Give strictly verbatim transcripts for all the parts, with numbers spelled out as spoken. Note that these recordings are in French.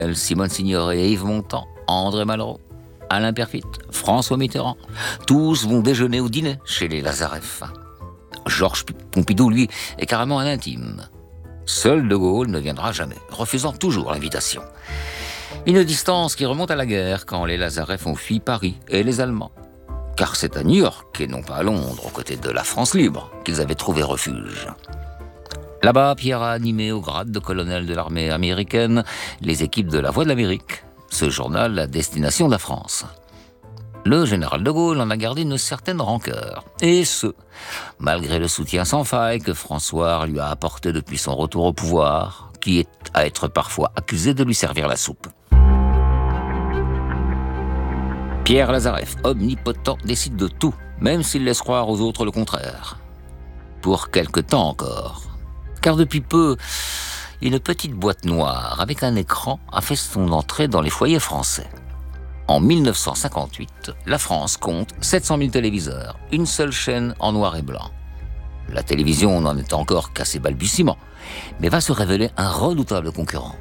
Simone Signoret, Yves Montand, André Malraux, Alain Peyrefitte, François Mitterrand, tous vont déjeuner ou dîner chez les Lazareff. Georges Pompidou, lui, est carrément un intime. Seul De Gaulle ne viendra jamais, refusant toujours l'invitation. Une distance qui remonte à la guerre, quand les Lazareff ont fui Paris et les Allemands. Car c'est à New York, et non pas à Londres, aux côtés de la France libre, qu'ils avaient trouvé refuge. Là-bas, Pierre a animé au grade de colonel de l'armée américaine les équipes de La Voix de l'Amérique, ce journal à destination de la France. Le général de Gaulle en a gardé une certaine rancœur, et ce, malgré le soutien sans faille que François lui a apporté depuis son retour au pouvoir, qui est à être parfois accusé de lui servir la soupe. Pierre Lazareff, omnipotent, décide de tout, même s'il laisse croire aux autres le contraire. Pour quelque temps encore. Car depuis peu, une petite boîte noire avec un écran a fait son entrée dans les foyers français. En mille neuf cent cinquante-huit, la France compte sept cent mille téléviseurs, une seule chaîne en noir et blanc. La télévision n'en est encore qu'à ses balbutiements, mais va se révéler un redoutable concurrent.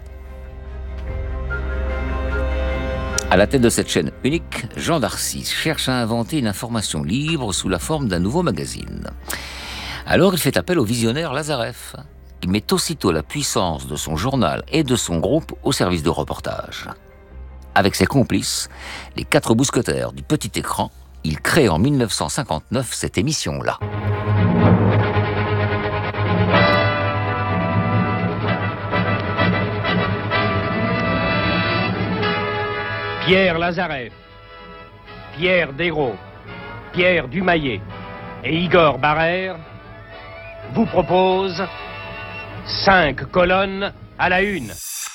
À la tête de cette chaîne unique, Jean Darcy cherche à inventer une information libre sous la forme d'un nouveau magazine. Alors il fait appel au visionnaire Lazareff. Il met aussitôt la puissance de son journal et de son groupe au service de reportage. Avec ses complices, les quatre mousquetaires du petit écran, il crée en mille neuf cent cinquante-neuf cette émission-là. Pierre Lazareff, Pierre Desgros, Pierre Dumayet et Igor Barrère vous proposent cinq colonnes à la une.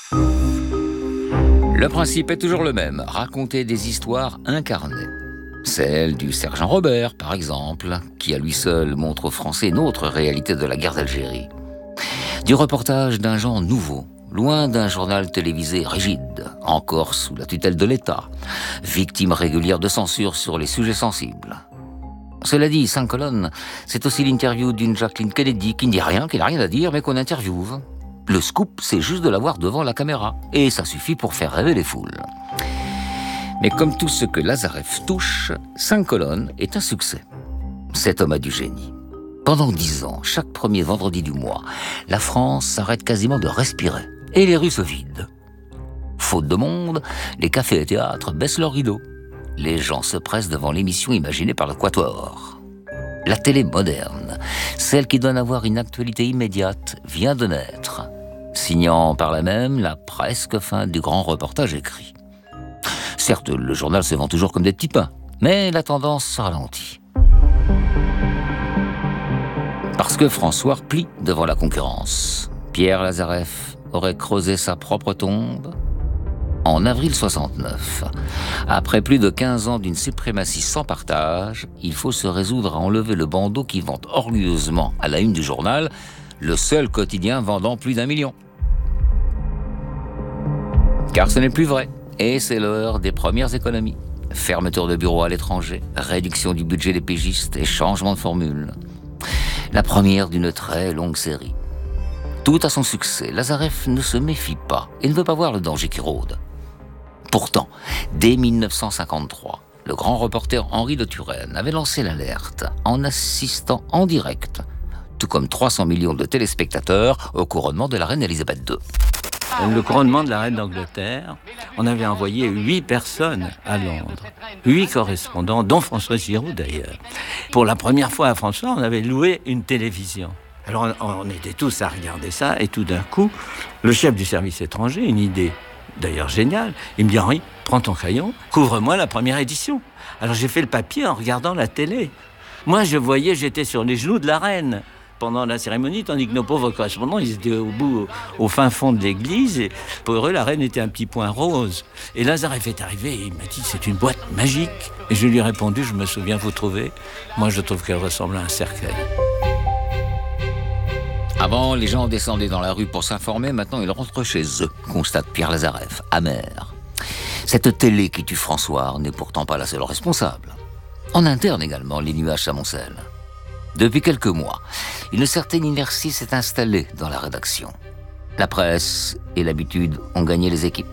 Le principe est toujours le même, raconter des histoires incarnées. Celle du sergent Robert, par exemple, qui à lui seul montre aux Français une autre réalité de la guerre d'Algérie. Du reportage d'un genre nouveau, loin d'un journal télévisé rigide, encore sous la tutelle de l'État, victime régulière de censure sur les sujets sensibles. Cela dit, cinq colonnes, c'est aussi l'interview d'une Jacqueline Kennedy qui ne dit rien, qui n'a rien à dire, mais qu'on interviewe. Le scoop, c'est juste de la voir devant la caméra, et ça suffit pour faire rêver les foules. Mais comme tout ce que Lazareff touche, cinq colonnes est un succès. Cet homme a du génie. Pendant dix ans, chaque premier vendredi du mois, la France s'arrête quasiment de respirer, et les rues se vident. Faute de monde, les cafés et théâtres baissent leurs rideaux. Les gens se pressent devant l'émission imaginée par le Quatuor. La télé moderne, celle qui donne à voir une actualité immédiate, vient de naître, signant par là même la presque fin du grand reportage écrit. Certes, le journal se vend toujours comme des petits pains, mais la tendance se ralentit. Parce que François plie devant la concurrence. Pierre Lazareff aurait creusé sa propre tombe en avril soixante-neuf. Après plus de quinze ans d'une suprématie sans partage, il faut se résoudre à enlever le bandeau qui vante orgueilleusement à la une du journal, le seul quotidien vendant plus d'un million. Car ce n'est plus vrai, et c'est l'heure des premières économies. Fermeture de bureaux à l'étranger, réduction du budget des pigistes et changement de formule. La première d'une très longue série. Tout à son succès, Lazareff ne se méfie pas et ne veut pas voir le danger qui rôde. Pourtant, dès mille neuf cent cinquante-trois, le grand reporter Henri de Turenne avait lancé l'alerte en assistant en direct, tout comme trois cents millions de téléspectateurs, au couronnement de la reine Elisabeth deux. Le couronnement de la reine d'Angleterre, on avait envoyé huit personnes à Londres. Huit correspondants, dont François Giroud d'ailleurs. Pour la première fois à François, on avait loué une télévision. Alors on, on était tous à regarder ça, et tout d'un coup, le chef du service étranger, une idée d'ailleurs géniale, il me dit « Henri, prends ton crayon, couvre-moi la première édition ». Alors j'ai fait le papier en regardant la télé. Moi je voyais, j'étais sur les genoux de la reine pendant la cérémonie, tandis que nos pauvres correspondants, ils étaient au bout, au, au fin fond de l'église, et pour eux, la reine était un petit point rose. Et Lazareff est arrivé et il m'a dit « C'est une boîte magique ». Et je lui ai répondu « Je me souviens, vous trouvez ? Moi je trouve qu'elle ressemble à un cercueil ». Avant, les gens descendaient dans la rue pour s'informer, maintenant ils rentrent chez eux, constate Pierre Lazareff, amer. Cette télé qui tue François n'est pourtant pas la seule responsable. En interne également, les nuages s'amoncellent. Depuis quelques mois, une certaine inertie s'est installée dans la rédaction. La presse et l'habitude ont gagné les équipes.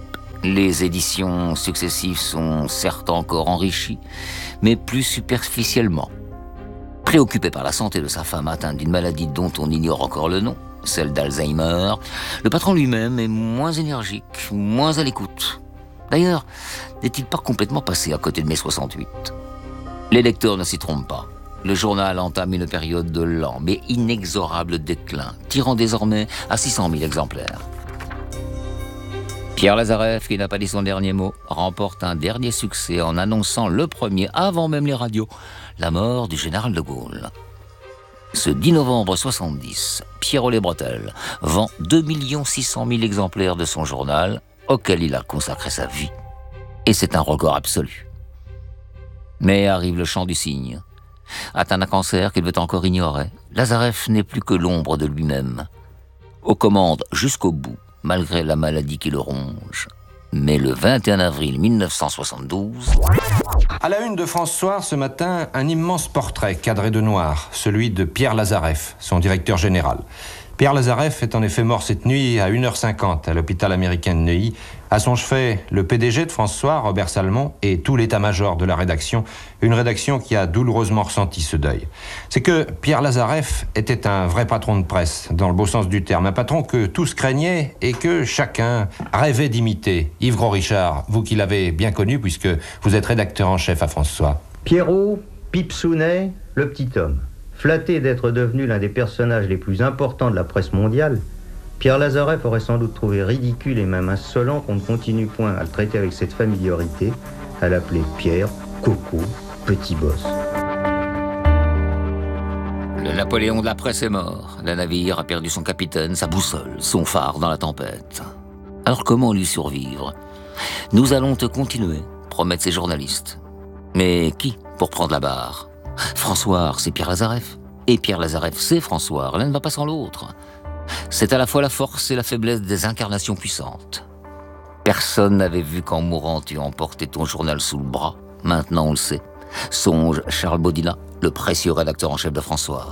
Les éditions successives sont certes encore enrichies, mais plus superficiellement. Préoccupé par la santé de sa femme atteinte d'une maladie dont on ignore encore le nom, celle d'Alzheimer, le patron lui-même est moins énergique, moins à l'écoute. D'ailleurs, n'est-il pas complètement passé à côté de mai soixante-huit ? Les lecteurs ne s'y trompent pas. Le journal entame une période de lent mais inexorable déclin, tirant désormais à six cent mille exemplaires. Pierre Lazareff, qui n'a pas dit son dernier mot, remporte un dernier succès en annonçant le premier, avant même les radios, la mort du général de Gaulle. Ce dix novembre soixante-dix, Pierrot Les Bretelles vend deux millions six cent mille exemplaires de son journal, auquel il a consacré sa vie. Et c'est un record absolu. Mais arrive le chant du cygne. Atteint d'un cancer qu'il veut encore ignorer, Lazareff n'est plus que l'ombre de lui-même. Aux commandes jusqu'au bout, malgré la maladie qui le ronge. Mais le vingt et un avril mille neuf cent soixante-douze... À la une de France Soir ce matin, un immense portrait cadré de noir, celui de Pierre Lazareff, son directeur général. Pierre Lazareff est en effet mort cette nuit à une heure cinquante à l'hôpital américain de Neuilly. À son chevet, le P D G de France Soir, Robert Salmon, et tout l'état-major de la rédaction, une rédaction qui a douloureusement ressenti ce deuil. C'est que Pierre Lazareff était un vrai patron de presse, dans le beau sens du terme, un patron que tous craignaient et que chacun rêvait d'imiter. Yves Gros-Richard, vous qui l'avez bien connu puisque vous êtes rédacteur en chef à France Soir. Pierrot, Pipsounet, le petit homme. Flatté d'être devenu l'un des personnages les plus importants de la presse mondiale, Pierre Lazareff aurait sans doute trouvé ridicule et même insolent qu'on ne continue point à le traiter avec cette familiarité, à l'appeler Pierre, Coco, Petit Boss. Le Napoléon de la presse est mort. Le navire a perdu son capitaine, sa boussole, son phare dans la tempête. Alors comment lui survivre ? Nous allons te continuer, promettent ces journalistes. Mais qui pour prendre la barre ? François, c'est Pierre Lazareff. Et Pierre Lazareff, c'est François. L'un ne va pas sans l'autre. C'est à la fois la force et la faiblesse des incarnations puissantes. Personne n'avait vu qu'en mourant tu emportais ton journal sous le bras. Maintenant on le sait. Songe Charles Baudinat, le précieux rédacteur en chef de François.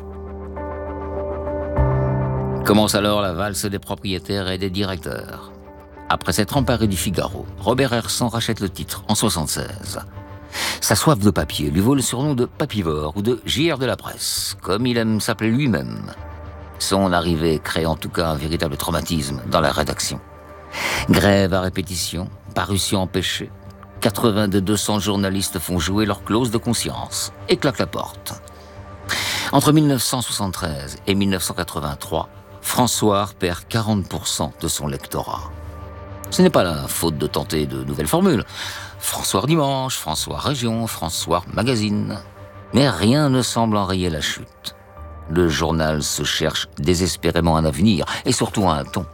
Commence alors la valse des propriétaires et des directeurs. Après s'être emparé du Figaro, Robert Hersant rachète le titre en soixante-seize. Sa soif de papier lui vaut le surnom de Papivore ou de J R de la presse, comme il aime s'appeler lui-même. Son arrivée crée en tout cas un véritable traumatisme dans la rédaction. Grève à répétition, parution empêchée, quatre-vingts de deux cents journalistes font jouer leur clause de conscience et claquent la porte. Entre mille neuf cent soixante-treize et mille neuf cent quatre-vingt-trois, François perd quarante pour cent de son lectorat. Ce n'est pas la faute de tenter de nouvelles formules. François Dimanche, François Région, François Magazine. Mais rien ne semble enrayer la chute. Le journal se cherche désespérément un avenir et surtout un ton.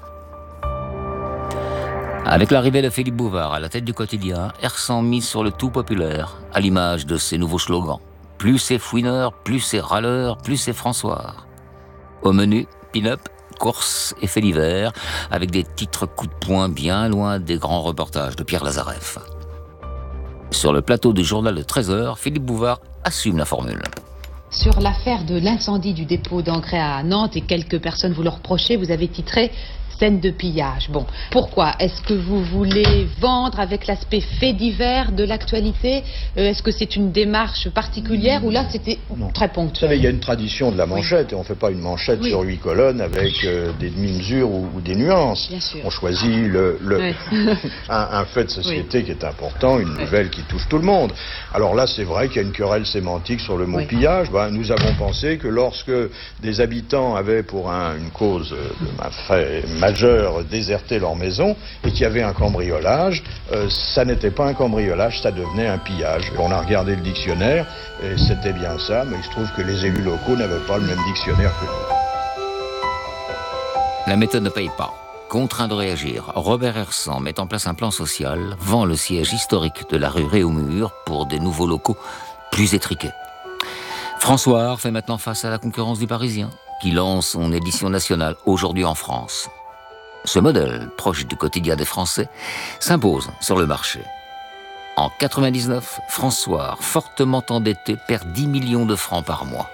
Avec l'arrivée de Philippe Bouvard à la tête du quotidien, Hersant mise sur le tout populaire, à l'image de ses nouveaux slogans. Plus c'est fouineur, plus c'est râleur, plus c'est François. Au menu, pin-up, course et faits divers, avec des titres coups de poing bien loin des grands reportages de Pierre Lazareff. Sur le plateau du journal de treize heures, Philippe Bouvard assume la formule. Sur l'affaire de l'incendie du dépôt d'engrais à Nantes, et quelques personnes vous le reprochaient, vous avez titré « Scène de pillage ». Bon, pourquoi ? Est-ce que vous voulez vendre avec l'aspect fait divers de l'actualité ? euh, Est-ce que c'est une démarche particulière ou là c'était non. très Vous ponctuel ? savez, il y a une tradition de la manchette oui. et on ne fait pas une manchette oui. sur huit colonnes avec euh, des demi-mesures ou, ou des nuances. Bien sûr. On choisit le, le oui. un, un fait de société oui. qui est important, une oui. nouvelle qui touche tout le monde. Alors là, c'est vrai qu'il y a une querelle sémantique sur le mot oui. pillage. Ben, nous avons pensé que lorsque des habitants avaient pour un, une cause de un fait majeur déserté leur maison et qu'il y avait un cambriolage, euh, ça n'était pas un cambriolage, ça devenait un pillage. On a regardé le dictionnaire et c'était bien ça, mais il se trouve que les élus locaux n'avaient pas le même dictionnaire que nous. La méthode ne paye pas. Contraint de réagir, Robert Hersant met en place un plan social, vend le siège historique de la rue Réaumur pour des nouveaux locaux plus étriqués. François fait maintenant face à la concurrence du Parisien, qui lance son édition nationale aujourd'hui en France. Ce modèle, proche du quotidien des Français, s'impose sur le marché. En quatre-vingt-dix-neuf, François, fortement endetté, perd dix millions de francs par mois.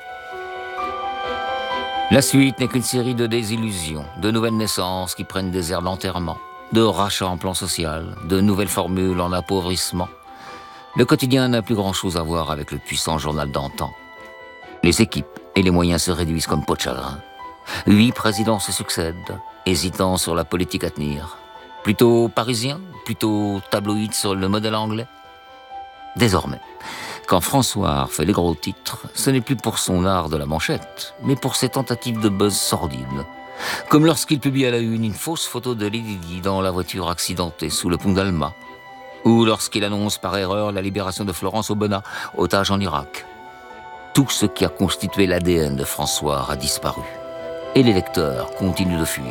La suite n'est qu'une série de désillusions, de nouvelles naissances qui prennent des airs d'enterrement. de rachats en plan social, de nouvelles formules en appauvrissement. Le quotidien n'a plus grand-chose à voir avec le puissant journal d'antan. Les équipes et les moyens se réduisent comme peau de chagrin. Huit présidents se succèdent, hésitant sur la politique à tenir. Plutôt parisien, plutôt tabloïd sur le modèle anglais. Désormais, quand François fait les gros titres, ce n'est plus pour son art de la manchette, mais pour ses tentatives de buzz sordide. Comme lorsqu'il publie à la une une fausse photo de Lady Di dans la voiture accidentée sous le pont d'Alma, ou lorsqu'il annonce par erreur la libération de Florence Aubenas, otage en Irak. Tout ce qui a constitué l'A D N de François a disparu, et les lecteurs continuent de fuir.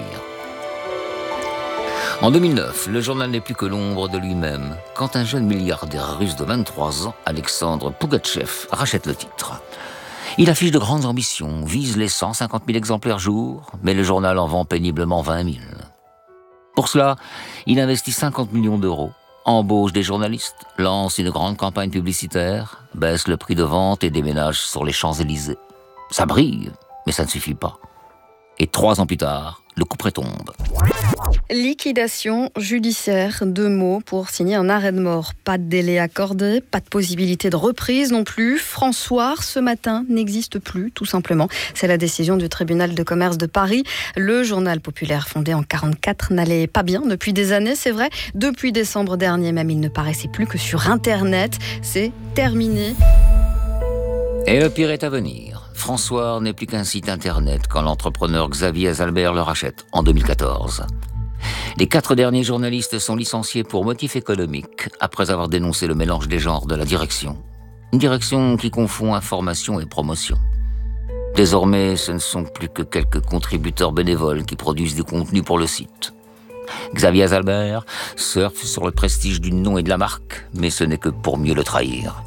En deux mille neuf, le journal n'est plus que l'ombre de lui-même, quand un jeune milliardaire russe de vingt-trois ans, Alexandre Pougatchev, rachète le titre. Il affiche de grandes ambitions, vise les cent cinquante mille exemplaires jour, mais le journal en vend péniblement vingt mille. Pour cela, il investit cinquante millions d'euros, embauche des journalistes, lance une grande campagne publicitaire, baisse le prix de vente et déménage sur les Champs-Élysées. Ça brille, mais ça ne suffit pas. Et trois ans plus tard, le couperet tombe. Liquidation judiciaire, deux mots pour signer un arrêt de mort. Pas de délai accordé, pas de possibilité de reprise non plus. François, ce matin, n'existe plus, tout simplement. C'est la décision du tribunal de commerce de Paris. Le journal populaire fondé en quarante-quatre n'allait pas bien depuis des années, c'est vrai. Depuis décembre dernier, même, il ne paraissait plus que sur Internet. C'est terminé. Et le pire est à venir. François n'est plus qu'un site internet quand l'entrepreneur Xavier Azalbert le rachète en deux mille quatorze. Les quatre derniers journalistes sont licenciés pour motif économique après avoir dénoncé le mélange des genres de la direction. Une direction qui confond information et promotion. Désormais, ce ne sont plus que quelques contributeurs bénévoles qui produisent du contenu pour le site. Xavier Azalbert surfe sur le prestige du nom et de la marque, mais ce n'est que pour mieux le trahir.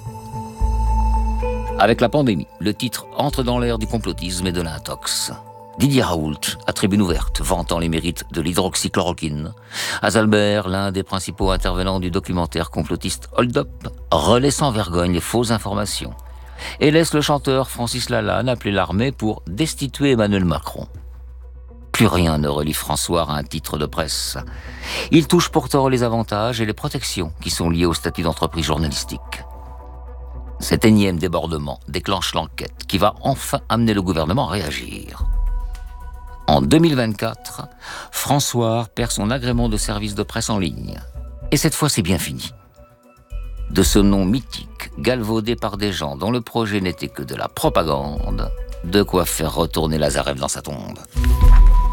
Avec la pandémie, le titre entre dans l'ère du complotisme et de l'intox. Didier Raoult, à tribune ouverte, vantant les mérites de l'hydroxychloroquine. Azalbert, l'un des principaux intervenants du documentaire complotiste Hold Up, relaie sans vergogne les fausses informations et laisse le chanteur Francis Lalanne appeler l'armée pour destituer Emmanuel Macron. Plus rien ne relie François à un titre de presse. Il touche pourtant les avantages et les protections qui sont liés au statut d'entreprise journalistique. Cet énième débordement déclenche l'enquête qui va enfin amener le gouvernement à réagir. En deux mille vingt-quatre, François perd son agrément de service de presse en ligne. Et cette fois, c'est bien fini. De ce nom mythique, galvaudé par des gens dont le projet n'était que de la propagande, de quoi faire retourner Lazarev dans sa tombe.